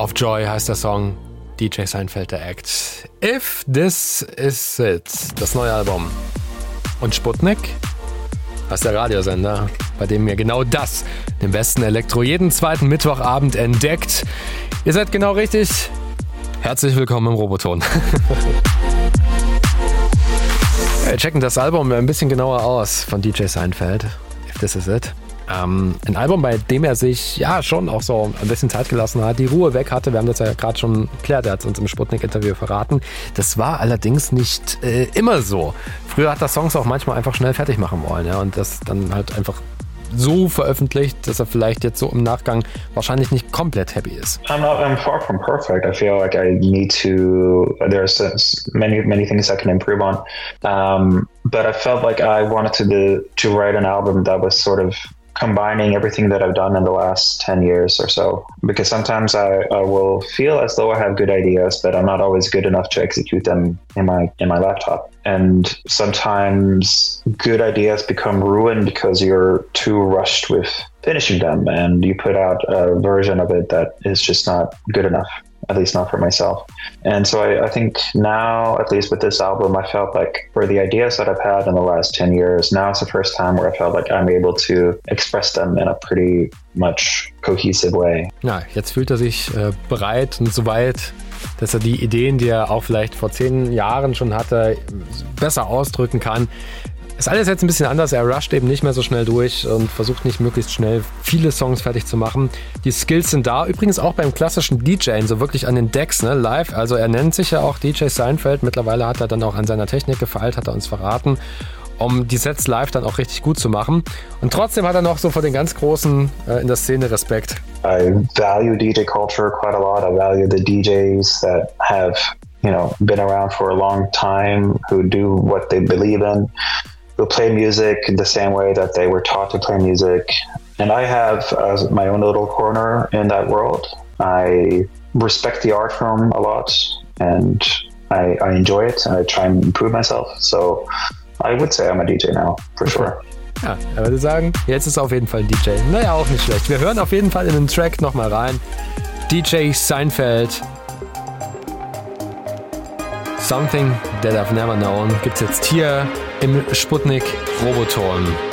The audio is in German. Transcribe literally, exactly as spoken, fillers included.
Auf Joy heißt der Song, D J Seinfeld der Act. If This Is It, das neue Album. Und Sputnik, das ist der Radiosender, bei dem ihr genau das, den besten Elektro, jeden zweiten Mittwochabend entdeckt. Ihr seid genau richtig. Herzlich willkommen im Roboton. Wir checken das Album ein bisschen genauer aus von D J Seinfeld. If This Is It. Ähm, ein Album, bei dem er sich ja schon auch so ein bisschen Zeit gelassen hat, die Ruhe weg hatte. Wir haben das ja gerade schon geklärt, er hat es uns im Sputnik-Interview verraten. Das war allerdings nicht äh, immer so. Früher hat er Songs auch manchmal einfach schnell fertig machen wollen, ja, und das dann halt einfach so veröffentlicht, dass er vielleicht jetzt so im Nachgang wahrscheinlich nicht komplett happy ist. I'm not, I'm far from perfect. I feel like I need to, there's many, many things I can improve on. Um, but I felt like I wanted to, do, to write an album that was sort of combining everything that I've done in the last ten years or so, because sometimes I, I will feel as though I have good ideas, but I'm not always good enough to execute them in my in my laptop. And sometimes good ideas become ruined because you're too rushed with finishing them, and you put out a version of it that is just not good enough, at least not for myself. And so I, I think now, at least with this album, I felt like for the ideas that I've had in the last ten years, now it's the first time where I felt like I'm able to express them in a pretty much cohesive way. Ja, jetzt fühlt er sich äh, bereit und so weit, dass er die Ideen, die er auch vielleicht vor zehn Jahren schon hatte, besser ausdrücken kann. Ist alles jetzt ein bisschen anders. Er rusht eben nicht mehr so schnell durch und versucht nicht möglichst schnell viele Songs fertig zu machen. Die Skills sind da. Übrigens auch beim klassischen DJen, so wirklich an den Decks, ne, live. Also er nennt sich ja auch D J Seinfeld. Mittlerweile hat er dann auch an seiner Technik gefeilt, hat er uns verraten, um die Sets live dann auch richtig gut zu machen. Und trotzdem hat er noch so vor den ganz Großen äh, in der Szene Respekt. I value D J culture quite a lot. I value the D Js that have, you know, been around for a long time, who do what they believe in, who play music in the same way that they were taught to play music. And I have uh, my own little corner in that world. I respect the art form a lot, and I, I enjoy it, and I try and improve myself. So I would say I'm a D J now, for sure. Ja, er würde sagen, jetzt ist er auf jeden Fall ein D J. Naja, auch nicht schlecht. Wir hören auf jeden Fall in den Track nochmal rein. D J Seinfeld. Something That I've Never Known gibt's jetzt hier im Sputnik Roboton.